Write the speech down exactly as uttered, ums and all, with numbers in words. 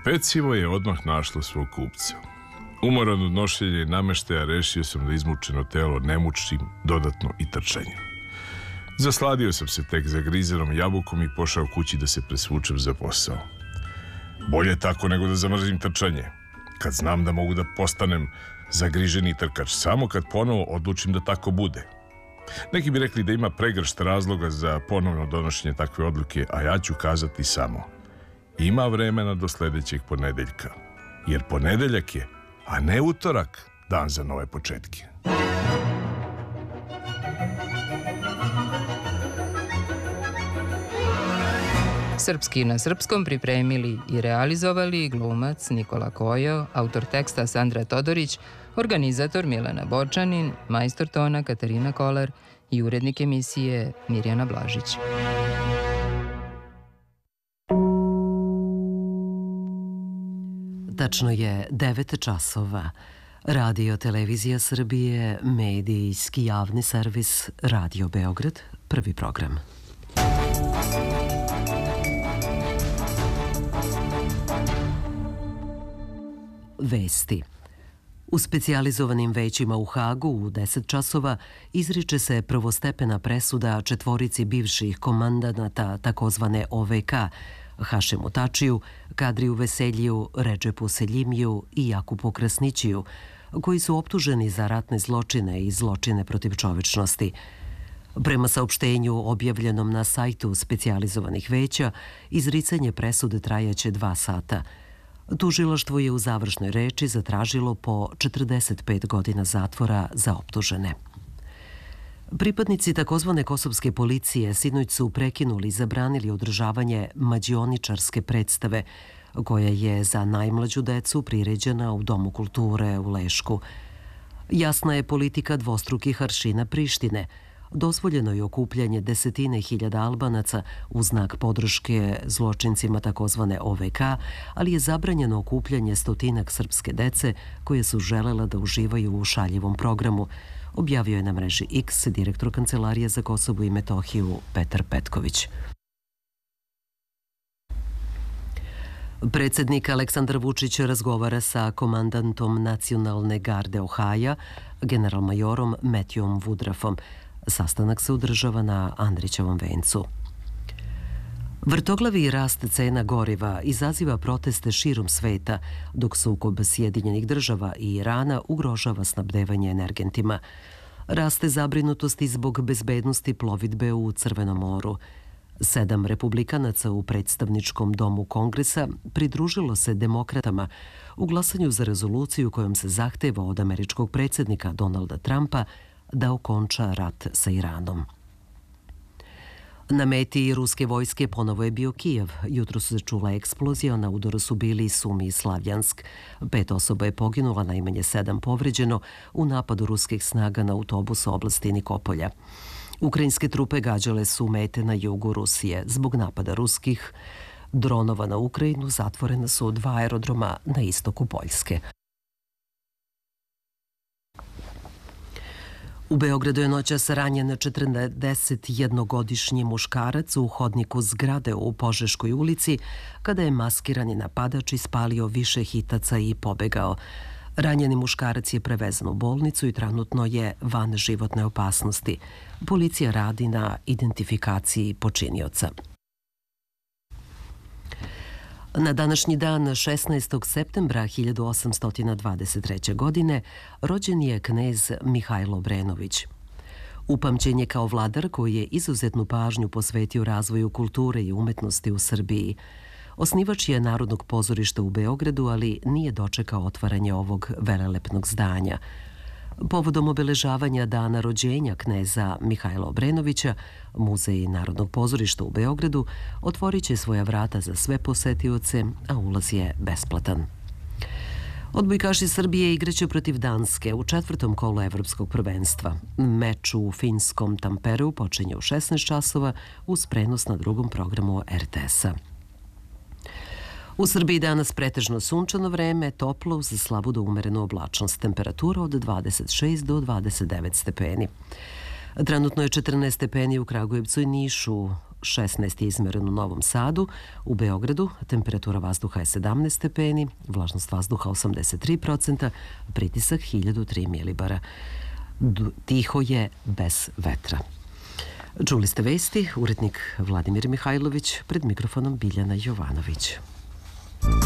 Pecivo je odmah našlo svog kupca. Umoran od nošenja i nameštaja, rešio sam da izmučeno telo ne mučim dodatno i trčanjem. Zasladio sam se tek zagrizenom jabukom i pošao kući da se presvučem za posao. Bolje tako nego da zamrzim trčanje, kad znam da mogu da postanem zagriženi trkač, samo kad ponovo odlučim da tako bude. Neki bi rekli da ima pregršt razloga za ponovno donošenje takve odluke, a ja ću kazati samo: ima vremena do sledećeg ponedeljka, jer ponedeljak je, a ne utorak, dan za nove početke. Srpski na srpskom pripremili i realizovali glumac Nikola Kojo, autor teksta Sandra Todorić, organizator Milena Bočanin, majstor tona Katarina Kolar i urednik emisije Mirjana Blažić. Tačno je devet časova. Radio Televizija Srbije, medijski javni servis Radio Beograd, prvi program. Vesti. U specijalizovanim većima u Hagu u deset časova izriče se prvostepena presuda četvorici bivših komandanata takozvane O V K, Hašemu Tačiju, Kadriju Veseljiju, Redžepu Seljimiju i Jakupu Krasnićiju, koji su optuženi za ratne zločine i zločine protiv čovečnosti. Prema saopštenju objavljenom na sajtu specijalizovanih veća, izricanje presude trajaće dva sata. Tužilaštvo je u završnoj reči zatražilo po četrdeset pet godina zatvora za optužene. Pripadnici takozvane kosovske policije sinoć su prekinuli i zabranili održavanje mađioničarske predstave, koja je za najmlađu decu priređena u Domu kulture u Lešku. Jasna je politika dvostrukih aršina Prištine. Dozvoljeno je okupljanje desetine hiljada Albanaca u znak podrške zločincima takozvane O V K, ali je zabranjeno okupljanje stotinak srpske dece koje su želela da uživaju u šaljivom programu, objavio je na mreži X direktor Kancelarije za Kosovo i Metohiju Petar Petković. Predsednik Aleksandar Vučić razgovara sa komandantom Nacionalne garde Ohaja, generalmajorom Matthewom Woodruffom. Sastanak se održava na Andrićevom vencu. Vrtoglavi rast cena goriva izaziva proteste širom sveta, dok sukob Sjedinjenih država i Irana ugrožava snabdevanje energentima. Raste zabrinutosti zbog bezbednosti plovidbe u Crvenom moru. Sedam republikanaca u predstavničkom domu Kongresa pridružilo se demokratama u glasanju za rezoluciju kojom se zahteva od američkog predsjednika Donalda Trumpa da okonča rat sa Iranom. Na meti ruske vojske ponovo je bio Kijev. Jutro su se čula eksplozija, na udaru su bili Sumi i Slavjansk. Pet osoba je poginula, najmanje sedam povređeno u napadu ruskih snaga na autobus u oblasti Nikopolja. Ukrajinske trupe gađale su mete na jugu Rusije. Zbog napada ruskih dronova na Ukrajinu zatvorena su dva aerodroma na istoku Poljske. U Beogradu je noćas ranjen četrdesetjednogodišnji muškarac u hodniku zgrade u Požeškoj ulici kada je maskirani napadač ispalio više hitaca i pobegao. Ranjeni muškarac je prevezan u bolnicu i trenutno je van životne opasnosti. Policija radi na identifikaciji počinioca. Na današnji dan, šesnaestog septembra hiljadu osamsto dvadeset treće. godine, rođen je knez Mihajlo Obrenović. Upamćen je kao vladar koji je izuzetnu pažnju posvetio razvoju kulture i umetnosti u Srbiji. Osnivač je Narodnog pozorišta u Beogradu, ali nije dočekao otvaranje ovog velelepnog zdanja. Povodom obeležavanja dana rođenja kneza Mihajla Obrenovića, Muzej Narodnog pozorišta u Beogradu otvorit će svoja vrata za sve posetioce, a ulaz je besplatan. Odbojkaši Srbije igraće protiv Danske u četvrtom kolu evropskog prvenstva. Meč u finskom Tampereu počinje u šesnaest časova uz prenos na drugom programu R T S-a. U Srbiji danas pretežno sunčano vreme, toplo uz slabu do umerenu oblačnost, temperatura od dvadeset šest do dvadeset devet stepeni. Trenutno je četrnaest stepeni u Kragujevcu i Nišu, šesnaest je izmeren u Novom Sadu. U Beogradu temperatura vazduha je sedamnaest stepeni, vlažnost vazduha osamdeset tri procenta, pritisak hiljadu tri milibara. Tiho je bez vetra. Čuli ste vesti, urednik Vladimir Mihajlović, pred mikrofonom Biljana Jovanović.